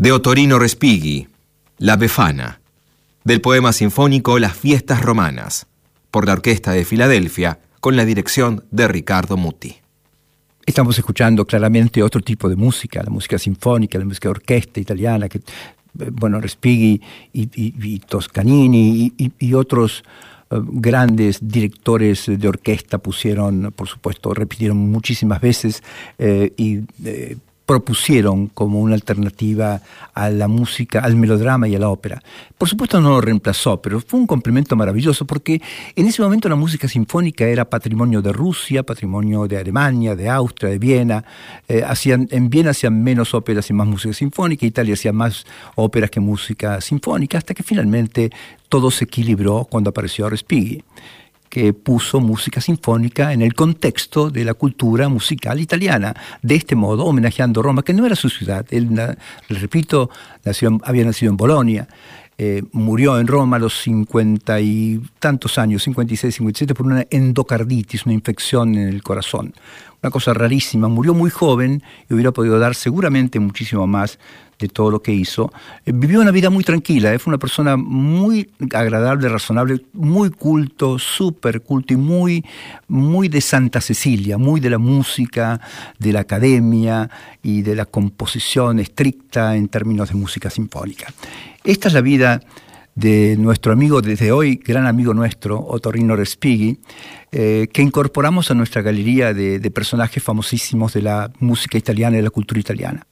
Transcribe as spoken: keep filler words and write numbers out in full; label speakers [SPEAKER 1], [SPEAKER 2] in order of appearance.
[SPEAKER 1] De Ottorino Respighi, La Befana. Del poema sinfónico Las Fiestas Romanas, por la Orquesta de Filadelfia, con la dirección de Riccardo Muti.
[SPEAKER 2] Estamos escuchando claramente otro tipo de música, la música sinfónica, la música de orquesta italiana, que, bueno, Respighi y, y, y Toscanini y, y, y otros uh, grandes directores de orquesta pusieron, por supuesto, repitieron muchísimas veces eh, y eh, propusieron como una alternativa a la música, al melodrama y a la ópera. Por supuesto no lo reemplazó, pero fue un complemento maravilloso porque en ese momento la música sinfónica era patrimonio de Rusia, patrimonio de Alemania, de Austria, de Viena. Eh, hacían, en Viena hacían menos óperas y más música sinfónica, Italia hacía más óperas que música sinfónica, hasta que finalmente todo se equilibró cuando apareció Respighi, que puso música sinfónica en el contexto de la cultura musical italiana, de este modo homenajeando Roma, que no era su ciudad. Él, le repito, nació, había nacido en Bolonia, eh, murió en Roma a los cincuenta y tantos años, cincuenta y seis, cincuenta y siete, por una endocarditis, una infección en el corazón. Una cosa rarísima, murió muy joven y hubiera podido dar seguramente muchísimo más de todo lo que hizo. Eh, vivió una vida muy tranquila, eh, fue una persona muy agradable, razonable, muy culto, súper culto y muy, muy de Santa Cecilia, muy de la música, de la academia y de la composición estricta en términos de música sinfónica. Esta es la vida de nuestro amigo, desde hoy gran amigo nuestro, Ottorino Respighi, eh, que incorporamos a nuestra galería de, de personajes famosísimos de la música italiana y de la cultura italiana.